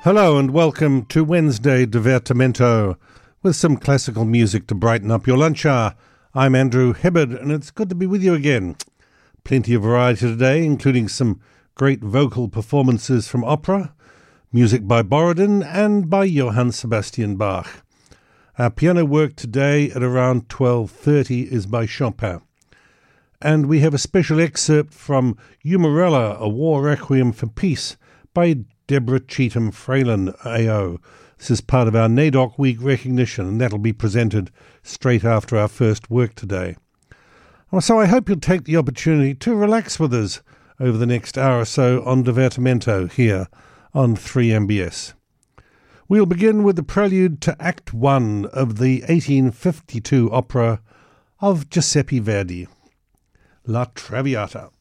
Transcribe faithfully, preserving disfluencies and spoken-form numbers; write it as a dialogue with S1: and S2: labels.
S1: Hello and welcome to Wednesday Divertimento, with some classical music to brighten up your lunch hour. I'm Andrew Hibbard, and it's good to be with you again. Plenty of variety today, including some great vocal performances from opera, music by Borodin and by Johann Sebastian Bach. Our piano work today at around twelve thirty is by Chopin. And we have a special excerpt from Eumerella, A War Requiem for Peace, by Deborah Cheetham Fralin, A O. This is part of our NAIDOC Week recognition, and that'll be presented straight after our first work today. So I hope you'll take the opportunity to relax with us over the next hour or so on Divertimento here on three M B S. We'll begin with the prelude to Act One of the eighteen fifty-two opera of Giuseppe Verdi, La Traviata.